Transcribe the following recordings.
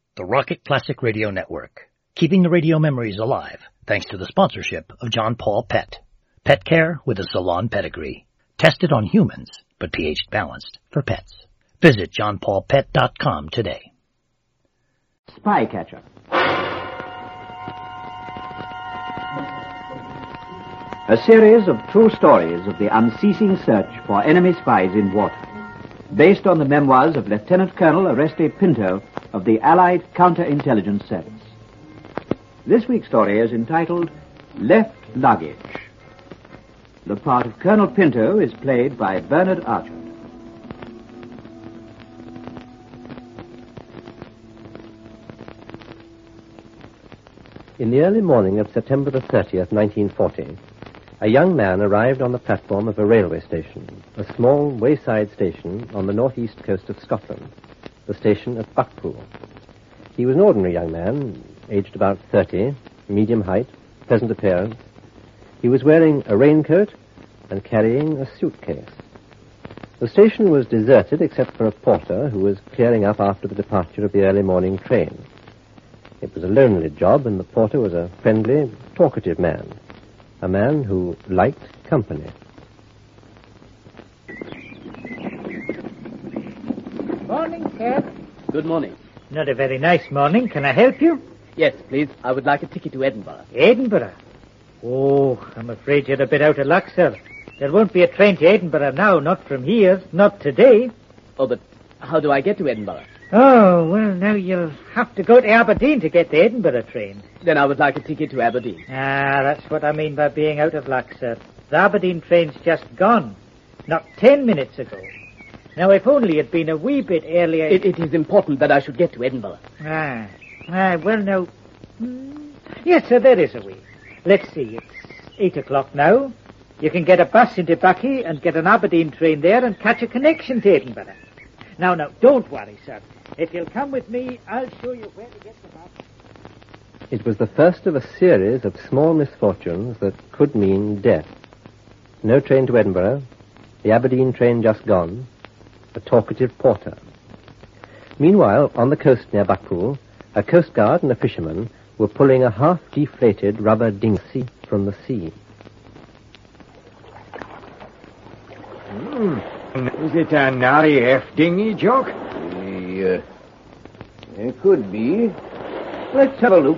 the Rocket Classic Radio Network, keeping the radio memories alive thanks to the sponsorship of John Paul Pet. Pet care with a salon pedigree. Tested on humans, but pH balanced for pets. Visit johnpaulpet.com today. Spycatcher. A series of true stories of the unceasing search for enemy spies in water, based on the memoirs of Lieutenant Colonel Oreste Pinto of the Allied Counterintelligence Service. This week's story is entitled Left Luggage. The part of Colonel Pinto is played by Bernard Archer. In the early morning of September the 30th, 1940, a young man arrived on the platform of a railway station, a small wayside station on the northeast coast of Scotland, the station at Buckpool. He was an ordinary young man, aged about 30, medium height, pleasant appearance. He was wearing a raincoat and carrying a suitcase. The station was deserted except for a porter who was clearing up after the departure of the early morning train. It was a lonely job, and the porter was a friendly, talkative man, a man who liked company. Morning, sir. Good morning. Not a very nice morning. Can I help you? Yes, please. I would like a ticket to Edinburgh. Edinburgh? Oh, I'm afraid you're a bit out of luck, sir. There won't be a train to Edinburgh now, not from here, not today. Oh, but how do I get to Edinburgh? Oh, well, now you'll have to go to Aberdeen to get the Edinburgh train. Then I would like a ticket to Aberdeen. Ah, that's what I mean by being out of luck, sir. The Aberdeen train's just gone. Not 10 minutes ago. Now, if only it'd been a wee bit earlier... It is important that I should get to Edinburgh. Well, now... Yes, sir, there is a way. Let's see, it's 8 o'clock now. You can get a bus into Bucky and get an Aberdeen train there and catch a connection to Edinburgh. Now, don't worry, sir. If you'll come with me, I'll show you where to get the bus. It was the first of a series of small misfortunes that could mean death. No train to Edinburgh, the Aberdeen train just gone, a talkative porter. Meanwhile, on the coast near Buckpool, a coast guard and a fisherman were pulling a half-deflated rubber dinghy from the sea. Is it a Nari F dinghy, Jock? It could be. Let's have a look.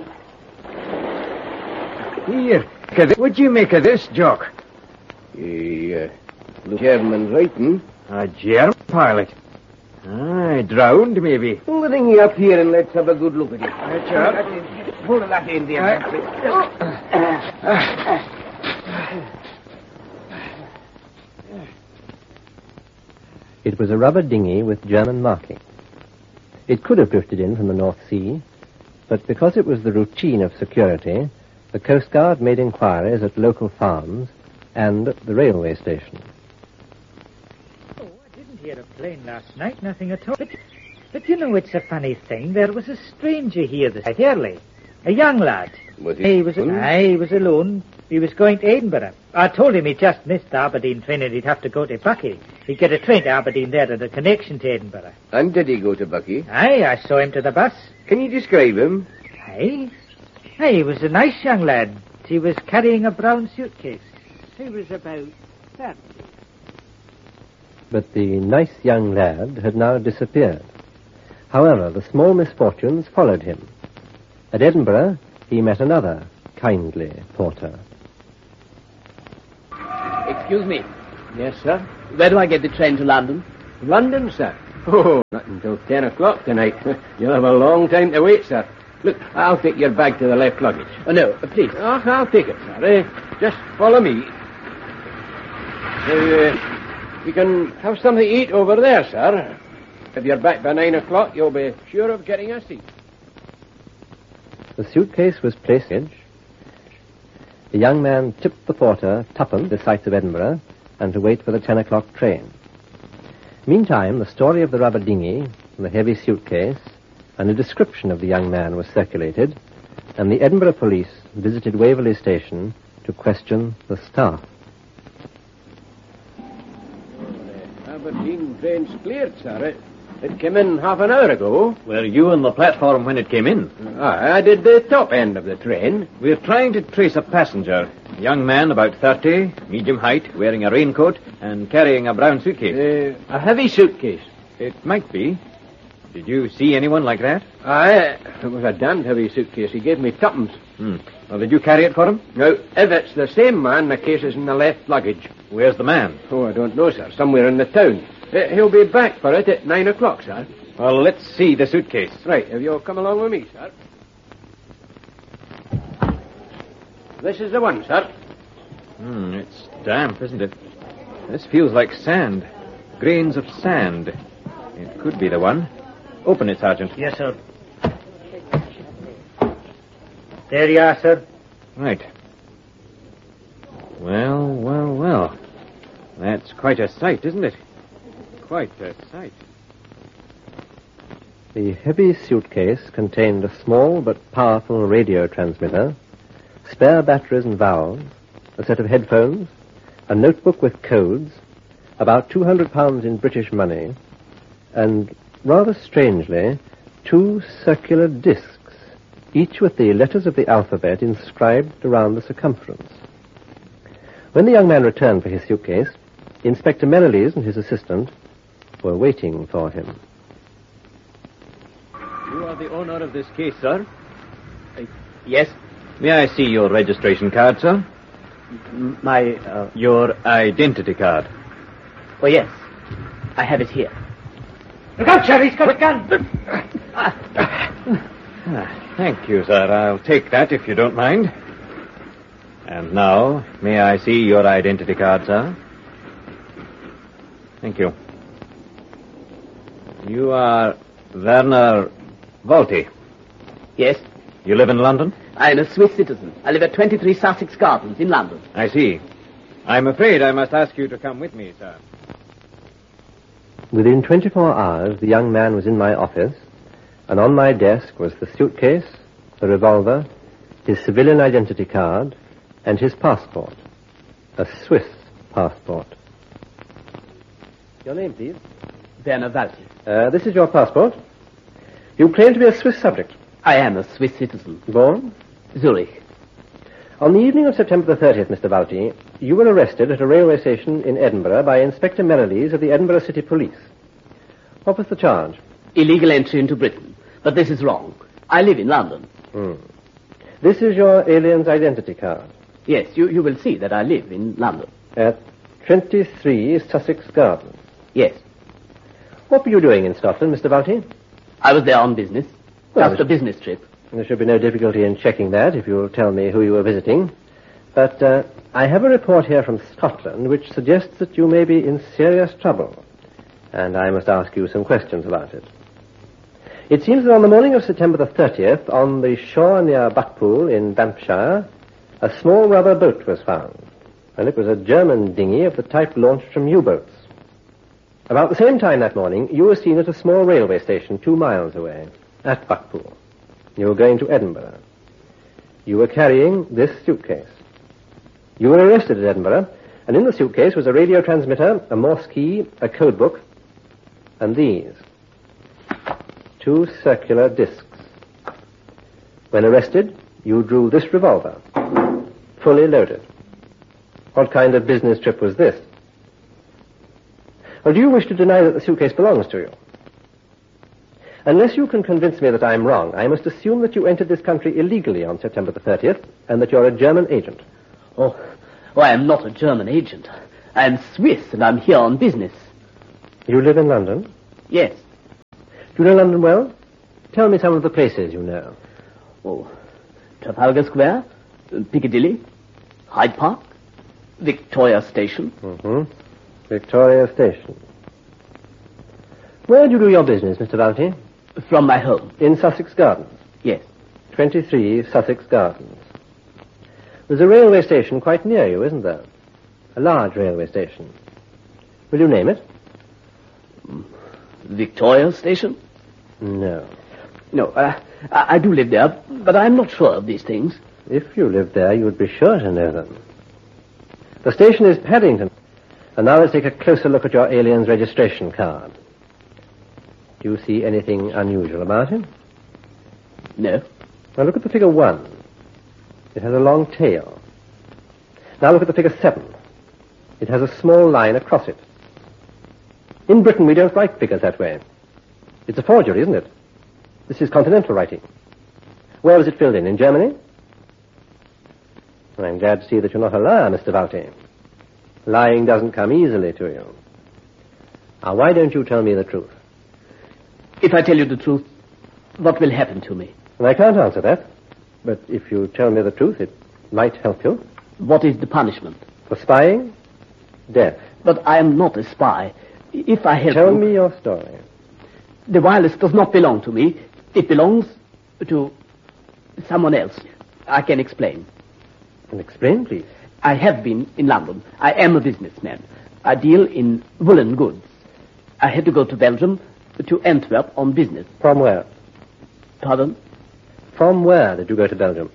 Here, what'd you make of this, Jock? German writing. A German pilot. Drowned, maybe. Pull the dinghy up here and let's have a good look at it. Pull that in there. It was a rubber dinghy with German marking. It could have drifted in from the North Sea, but because it was the routine of security, the Coast Guard made inquiries at local farms and at the railway station. Oh, I didn't hear a plane last night, nothing at all. But you know, it's a funny thing. There was a stranger here this night early. A young lad. Was he? He was alone. He was going to Edinburgh. I told him he just missed the Aberdeen train and he'd have to go to Bucky. He'd get a train to Aberdeen there and a connection to Edinburgh. And did he go to Bucky? Aye, I saw him to the bus. Can you describe him? Aye, he was a nice young lad. He was carrying a brown suitcase. He was about 30. But the nice young lad had now disappeared. However, the small misfortunes followed him. At Edinburgh, he met another kindly porter. Excuse me. Yes, sir. Where do I get the train to London? London, sir. Oh, not until 10 o'clock tonight. You'll have a long time to wait, sir. Look, I'll take your bag to the left luggage. Oh, no, please. Oh, I'll take it, sir. Just follow me. You can have something to eat over there, sir. If you're back by 9 o'clock, you'll be sure of getting a seat. The suitcase was placed. The young man tipped the porter tuppence the sights of Edinburgh and to wait for the 10 o'clock train. Meantime, the story of the rubber dinghy, the heavy suitcase, and a description of the young man was circulated, and the Edinburgh police visited Waverley Station to question the staff. Aberdeen train's cleared, sir. It came in half an hour ago. Were you on the platform when it came in? I did the top end of the train. We're trying to trace a passenger. A young man, about 30, medium height, wearing a raincoat, and carrying a brown suitcase. A heavy suitcase. It might be. Did you see anyone like that? It was a damned heavy suitcase. He gave me tuppence. Well, did you carry it for him? Now, if it's the same man, the case is in the left luggage. Where's the man? Oh, I don't know, sir. Somewhere in the town. He'll be back for it at 9 o'clock, sir. Well, let's see the suitcase. Right, if you'll come along with me, sir. This is the one, sir. It's damp, isn't it? This feels like sand. Grains of sand. It could be the one. Open it, Sergeant. Yes, sir. There you are, sir. Right. Well. That's quite a sight, isn't it? Quite a sight. The heavy suitcase contained a small but powerful radio transmitter, spare batteries and valves, a set of headphones, a notebook with codes, about £200 in British money, and, rather strangely, 2 circular discs, each with the letters of the alphabet inscribed around the circumference. When the young man returned for his suitcase, Inspector Melliles and his assistant were waiting for him. You are the owner of this case, sir? Yes? May I see your registration card, sir? Your identity card. Oh, yes. I have it here. Look out, sir, he's got a gun. Thank you, sir. I'll take that if you don't mind. And now, may I see your identity card, sir? Thank you. You are Werner Volti. Yes? You live in London? I am a Swiss citizen. I live at 23 Sussex Gardens in London. I see. I'm afraid I must ask you to come with me, sir. Within 24 hours, the young man was in my office, and on my desk was the suitcase, the revolver, his civilian identity card, and his passport. A Swiss passport. Your name, please? Werner Walti. This is your passport. You claim to be a Swiss subject. I am a Swiss citizen. Born? Zurich. On the evening of September the 30th, Mr. Walti, you were arrested at a railway station in Edinburgh by Inspector Melliles of the Edinburgh City Police. What was the charge? Illegal entry into Britain. But this is wrong. I live in London. This is your alien's identity card. Yes, you will see that I live in London. At 23 Sussex Gardens. Yes. What were you doing in Scotland, Mr. Walti? I was there on business. Well, Just a business trip. There should be no difficulty in checking that if you'll tell me who you were visiting. But I have a report here from Scotland which suggests that you may be in serious trouble. And I must ask you some questions about it. It seems that on the morning of September the 30th, on the shore near Buckpool in Banffshire, a small rubber boat was found. And it was a German dinghy of the type launched from U-boats. About the same time that morning, you were seen at a small railway station 2 miles away, at Buckpool. You were going to Edinburgh. You were carrying this suitcase. You were arrested at Edinburgh, and in the suitcase was a radio transmitter, a Morse key, a code book, and these. 2 circular discs. When arrested, you drew this revolver, fully loaded. What kind of business trip was this? Or do you wish to deny that the suitcase belongs to you? Unless you can convince me that I'm wrong, I must assume that you entered this country illegally on September the 30th, and that you're a German agent. Oh, I am not a German agent. I am Swiss, and I'm here on business. You live in London? Yes. Do you know London well? Tell me some of the places you know. Oh, Trafalgar Square, Piccadilly, Hyde Park, Victoria Station. Victoria Station. Where do you do your business, Mr. Walti? From my home. In Sussex Gardens? Yes. 23 Sussex Gardens. There's a railway station quite near you, isn't there? A large railway station. Will you name it? Victoria Station? No. No, I do live there, but I'm not sure of these things. If you lived there, you would be sure to know them. The station is Paddington. And now let's take a closer look at your alien's registration card. Do you see anything unusual about it? No. Now look at the figure 1. It has a long tail. Now look at the figure 7. It has a small line across it. In Britain, we don't write figures that way. It's a forgery, isn't it? This is continental writing. Where was it filled in Germany? I'm glad to see that you're not a liar, Mr. Valti. Lying doesn't come easily to you. Now, why don't you tell me the truth? If I tell you the truth, what will happen to me? And I can't answer that. But if you tell me the truth, it might help you. What is the punishment? For spying? Death. But I am not a spy. If I help Tell me your story. The wireless does not belong to me. It belongs to someone else. I can explain. And explain, please. I have been in London. I am a businessman. I deal in woolen goods. I had to go to Belgium, to Antwerp on business. From where? Pardon? From where did you go to Belgium?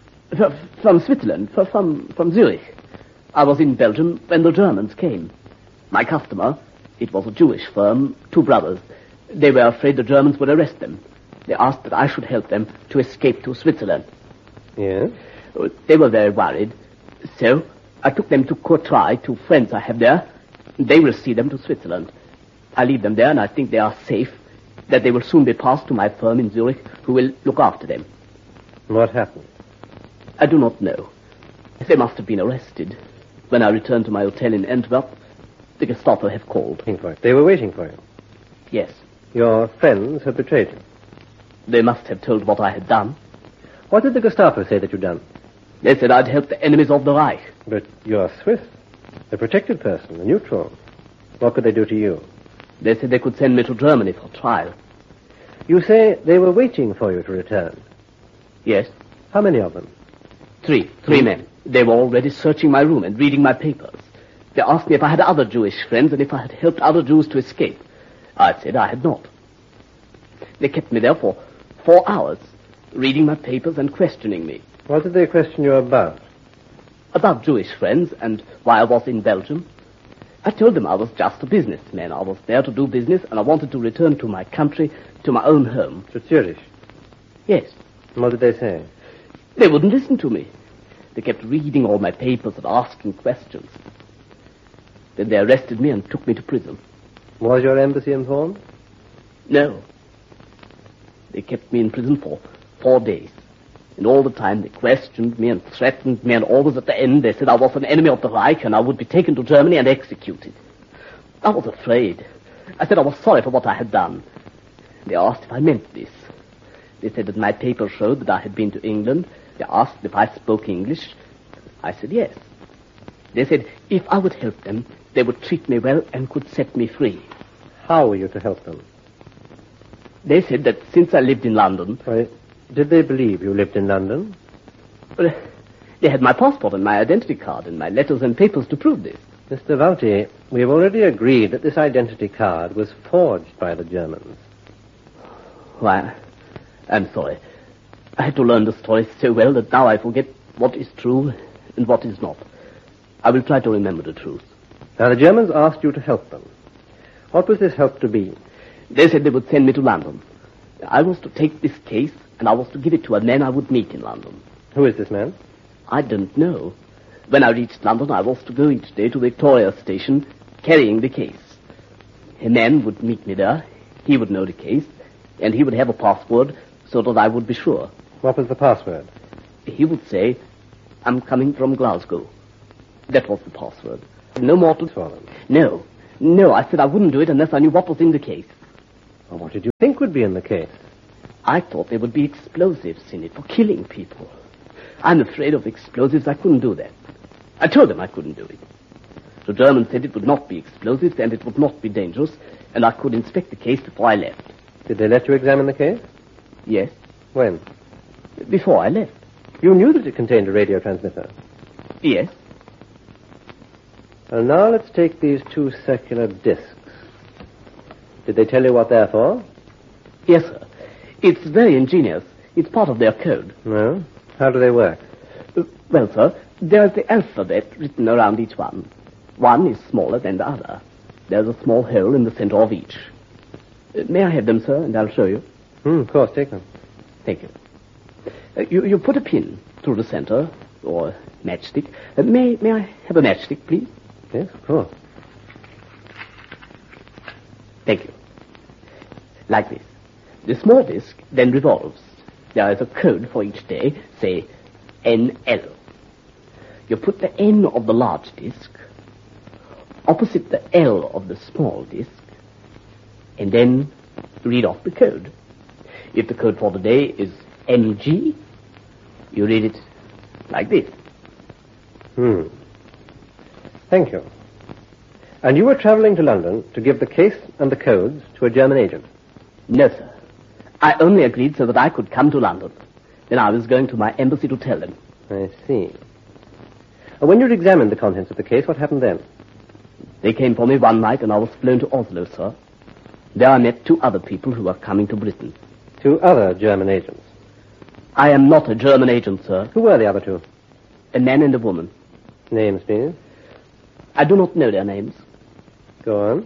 From Switzerland, from Zurich. I was in Belgium when the Germans came. My customer, it was a Jewish firm, 2 brothers. They were afraid the Germans would arrest them. They asked that I should help them to escape to Switzerland. Yes? They were very worried. So I took them to Courtrai, 2 friends I have there. They will see them to Switzerland. I leave them there, and I think they are safe, that they will soon be passed to my firm in Zurich, who will look after them. What happened? I do not know. They must have been arrested. When I returned to my hotel in Antwerp, the Gestapo have called. They were waiting for you? Yes. Your friends had betrayed you? They must have told what I had done. What did the Gestapo say that you'd done? They said I'd helped the enemies of the Reich. But you're Swiss, a protected person, a neutral. What could they do to you? They said they could send me to Germany for trial. You say they were waiting for you to return? Yes. How many of them? 3 men. They were already searching my room and reading my papers. They asked me if I had other Jewish friends and if I had helped other Jews to escape. I said I had not. They kept me there for 4 hours, reading my papers and questioning me. What did they question you about? About Jewish friends and why I was in Belgium. I told them I was just a businessman. I was there to do business and I wanted to return to my country, to my own home. To Zurich? Yes. And what did they say? They wouldn't listen to me. They kept reading all my papers and asking questions. Then they arrested me and took me to prison. Was your embassy informed? No. They kept me in prison for 4 days. And all the time they questioned me and threatened me, and always at the end they said I was an enemy of the Reich and I would be taken to Germany and executed. I was afraid. I said I was sorry for what I had done. They asked if I meant this. They said that my papers showed that I had been to England. They asked if I spoke English. I said yes. They said if I would help them, they would treat me well and could set me free. How were you to help them? They said that since I lived in London... Why, did they believe you lived in London? Well, they had my passport and my identity card and my letters and papers to prove this. Mr. Valti, we have already agreed that this identity card was forged by the Germans. Why, I'm sorry. I had to learn the story so well that now I forget what is true and what is not. I will try to remember the truth. Now, the Germans asked you to help them. What was this help to be? They said they would send me to London. I was to take this case, and I was to give it to a man I would meet in London. Who is this man? I don't know. When I reached London, I was to go each day to Victoria Station, carrying the case. A man would meet me there. He would know the case, and he would have a password so that I would be sure. What was the password? He would say, I'm coming from Glasgow. That was the password. No more to... For them? No, I said I wouldn't do it unless I knew what was in the case. Well, what did you think would be in the case? I thought there would be explosives in it for killing people. I'm afraid of explosives. I couldn't do that. I told them I couldn't do it. The Germans said it would not be explosives and it would not be dangerous, and I could inspect the case before I left. Did they let you examine the case? Yes. When? Before I left. You knew that it contained a radio transmitter? Yes. Well, now let's take these 2 circular discs. Did they tell you what they're for? Yes, sir. It's very ingenious. It's part of their code. No? How do they work? Well, sir, there's the alphabet written around each one. One is smaller than the other. There's a small hole in the center of each. May I have them, sir, and I'll show you. Of course, take them. Thank you. You put a pin through the center, or matchstick. May I have a matchstick, please? Yes, of course. Thank you. Like this. The small disc then revolves. There is a code for each day, say NL. You put the N of the large disc opposite the L of the small disc, and then read off the code. If the code for the day is NG, you read it like this. Thank you. And you were traveling to London to give the case and the codes to a German agent? No, sir. I only agreed so that I could come to London. Then I was going to my embassy to tell them. I see. And when you'd examined the contents of the case, what happened then? They came for me one night and I was flown to Oslo, sir. There I met 2 other people who were coming to Britain. 2 other German agents? I am not a German agent, sir. Who were the other 2? A man and a woman. Names, please? I do not know their names. Go on.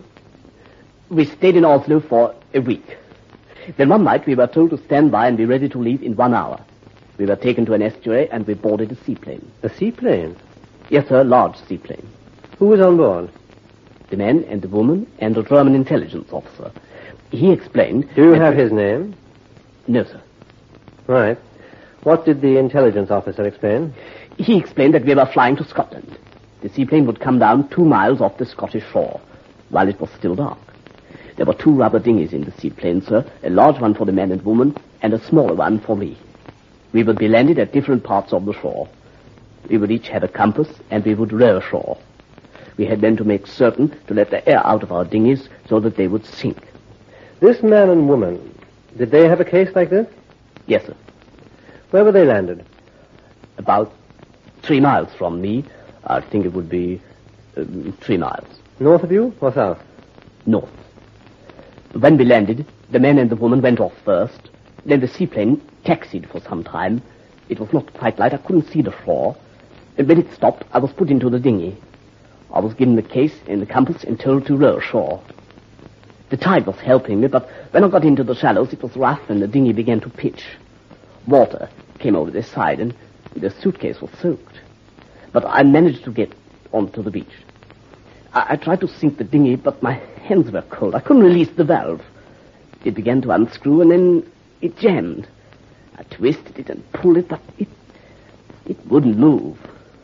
We stayed in Oslo for a week. Then one night we were told to stand by and be ready to leave in 1 hour. We were taken to an estuary and we boarded a seaplane. A seaplane? Yes, sir, large seaplane. Who was on board? The man and the woman and a German intelligence officer. He explained... Do you have his name? No, sir. Right. What did the intelligence officer explain? He explained that we were flying to Scotland. The seaplane would come down 2 miles off the Scottish shore, while it was still dark. There were 2 rubber dinghies in the seaplane, sir, a large one for the man and woman, and a smaller one for me. We would be landed at different parts of the shore. We would each have a compass, and we would row ashore. We had then to make certain to let the air out of our dinghies so that they would sink. This man and woman, did they have a case like this? Yes, sir. Where were they landed? About 3 miles from me. I think it would be 3 miles. North of you or south? North. When we landed, the man and the woman went off first. Then the seaplane taxied for some time. It was not quite light. I couldn't see the shore. And when it stopped, I was put into the dinghy. I was given the case and the compass and told to row ashore. The tide was helping me, but when I got into the shallows, it was rough and the dinghy began to pitch. Water came over the side and the suitcase was soaked. But I managed to get onto the beach. I tried to sink the dinghy, but my hands were cold. I couldn't release the valve. It began to unscrew, and then it jammed. I twisted it and pulled it, but it wouldn't move.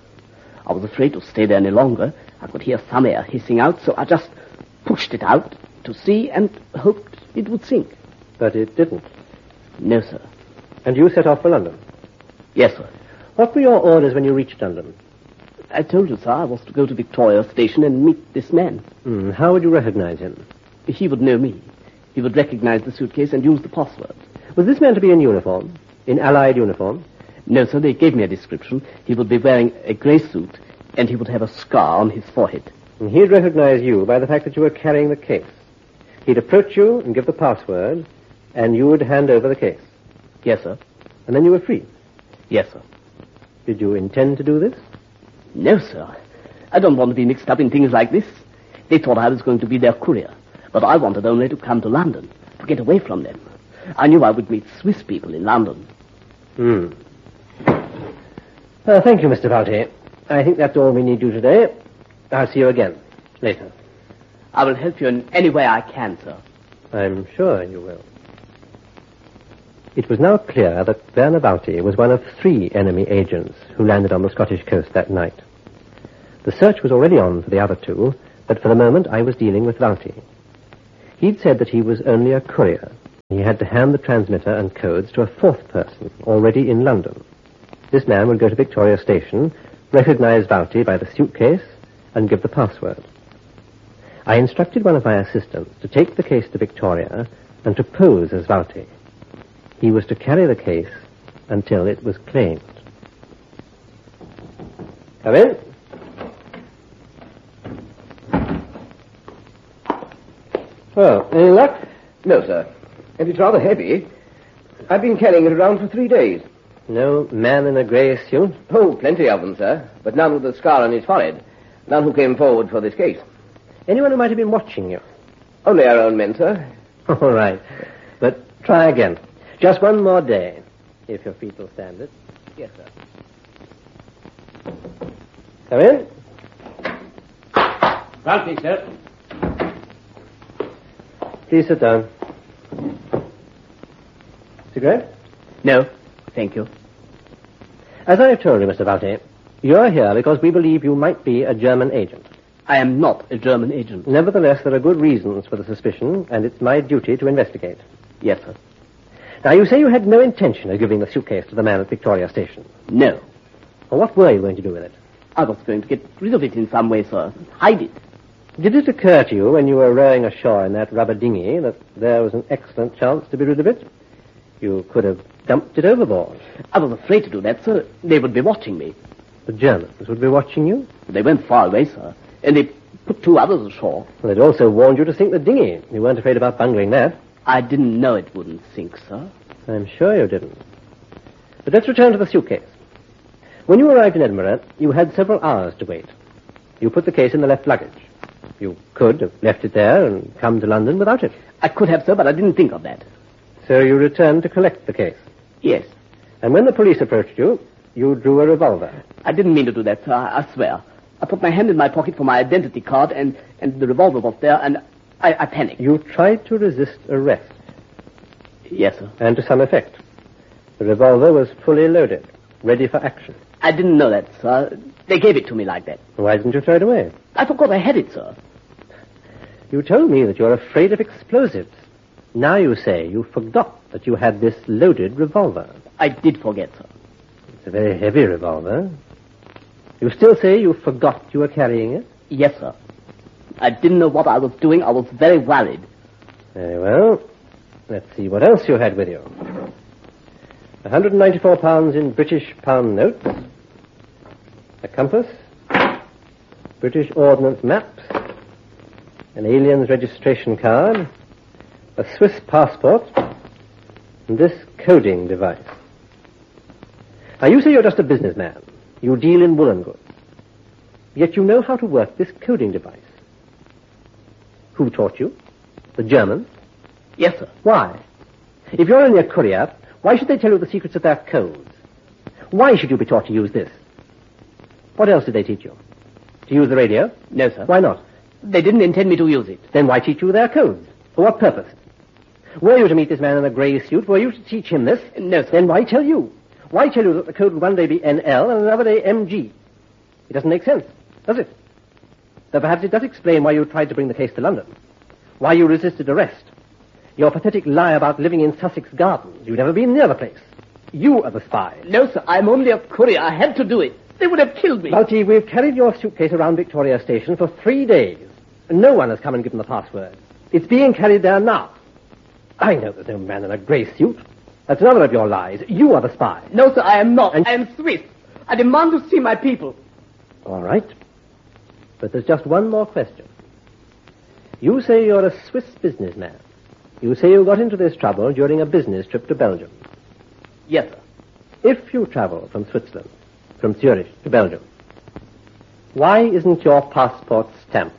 I was afraid to stay there any longer. I could hear some air hissing out, so I just pushed it out to sea and hoped it would sink. But it didn't? No, sir. And you set off for London? Yes, sir. What were your orders when you reached London? I told you, sir, I was to go to Victoria Station and meet this man. How would you recognize him? He would know me. He would recognize the suitcase and use the password. Was this man to be in uniform? In Allied uniform? No, sir, they gave me a description. He would be wearing a grey suit, and he would have a scar on his forehead. And he'd recognize you by the fact that you were carrying the case. He'd approach you and give the password, and you would hand over the case. Yes, sir. And then you were free? Yes, sir. Did you intend to do this? No, sir. I don't want to be mixed up in things like this. They thought I was going to be their courier, but I wanted only to come to London, to get away from them. I knew I would meet Swiss people in London. Thank you, Mr. Valti. I think that's all we need do today. I'll see you again later. I will help you in any way I can, sir. I'm sure you will. It was now clear that Werner Valti was one of 3 enemy agents who landed on the Scottish coast that night. The search was already on for the other 2, but for the moment I was dealing with Valti. He'd said that he was only a courier. He had to hand the transmitter and codes to a 4th person already in London. This man would go to Victoria Station, recognize Valti by the suitcase, and give the password. I instructed one of my assistants to take the case to Victoria and to pose as Valti. He was to carry the case until it was claimed. Come in. Well, any luck? No, sir. And it's rather heavy. I've been carrying it around for 3 days. No man in a grey suit? Oh, plenty of them, sir. But none with a scar on his forehead. None who came forward for this case. Anyone who might have been watching you? Only our own men, sir. All right. But try again. Just one more day, if your feet will stand it. Yes, sir. Come in. Valty, sir. Please sit down. Cigarette? No, thank you. As I have told you, Mr. Valty, you're here because we believe you might be a German agent. I am not a German agent. Nevertheless, there are good reasons for the suspicion, and it's my duty to investigate. Yes, sir. Now, you say you had no intention of giving the suitcase to the man at Victoria Station. No. Well, what were you going to do with it? I was going to get rid of it in some way, sir. Hide it. Did it occur to you when you were rowing ashore in that rubber dinghy that there was an excellent chance to be rid of it? You could have dumped it overboard. I was afraid to do that, sir. They would be watching me. The Germans would be watching you? They went far away, sir. And they put 2 others ashore. Well, they'd also warned you to sink the dinghy. You weren't afraid about bungling that. I didn't know it wouldn't sink, sir. I'm sure you didn't. But let's return to the suitcase. When you arrived in Edinburgh, you had several hours to wait. You put the case in the left luggage. You could have left it there and come to London without it. I could have, sir, but I didn't think of that. So you returned to collect the case. Yes. And when the police approached you, you drew a revolver. I didn't mean to do that, sir. I swear. I put my hand in my pocket for my identity card, and the revolver was there, and I panicked. You tried to resist arrest. Yes, sir. And to some effect. The revolver was fully loaded, ready for action. I didn't know that, sir. They gave it to me like that. Why didn't you throw it away? I forgot I had it, sir. You told me that you're afraid of explosives. Now you say you forgot that you had this loaded revolver. I did forget, sir. It's a very heavy revolver. You still say you forgot you were carrying it? Yes, sir. I didn't know what I was doing. I was very worried. Very well. Let's see what else you had with you. 194 pounds in British pound notes. A compass. British Ordnance maps. An alien's registration card. A Swiss passport. And this coding device. Now, you say you're just a businessman. You deal in woolen goods. Yet you know how to work this coding device. Who taught you? The Germans? Yes, sir. Why? If you're only a courier, why should they tell you the secrets of their codes? Why should you be taught to use this? What else did they teach you? To use the radio? No, sir. Why not? They didn't intend me to use it. Then why teach you their codes? For what purpose? Were you to meet this man in a grey suit? Were you to teach him this? No, sir. Then why tell you? Why tell you that the code would one day be NL and another day MG? It doesn't make sense, does it? Though perhaps it does explain why you tried to bring the case to London. Why you resisted arrest. Your pathetic lie about living in Sussex Gardens. You'd never been near the place. You are the spy. No, sir. I'm only a courier. I had to do it. They would have killed me. Valty, we've carried your suitcase around Victoria Station for 3 days. And no one has come and given the password. It's being carried there now. I know there's no man in a grey suit. That's another of your lies. You are the spy. No, sir, I am not. And I am Swiss. I demand to see my people. All right. But there's just one more question. You say you're a Swiss businessman. You say you got into this trouble during a business trip to Belgium. Yes, sir. If you travel from Switzerland, from Zurich to Belgium, why isn't your passport stamped?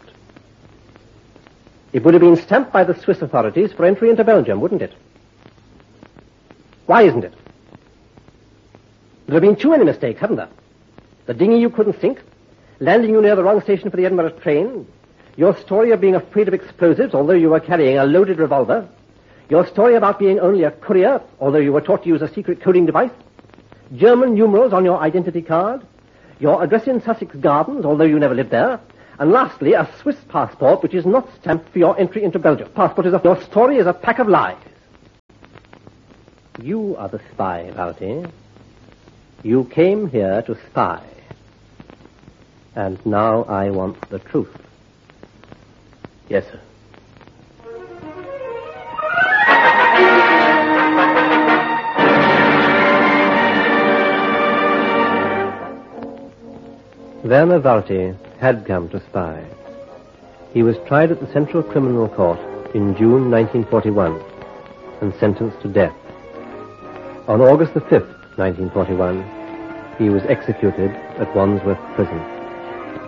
It would have been stamped by the Swiss authorities for entry into Belgium, wouldn't it? Why isn't it? There have been too many mistakes, haven't there? The dinghy you couldn't sink, landing you near the wrong station for the Edinburgh train, your story of being afraid of explosives, although you were carrying a loaded revolver, your story about being only a courier, although you were taught to use a secret coding device, German numerals on your identity card, your address in Sussex Gardens, although you never lived there, and lastly, a Swiss passport which is not stamped for your entry into Belgium. Your story is a pack of lies. You are the spy, Valty. You came here to spy. And now I want the truth. Yes, sir. Werner Valty had come to spy. He was tried at the Central Criminal Court in June 1941 and sentenced to death. On August the 5th, 1941, he was executed at Wandsworth Prison.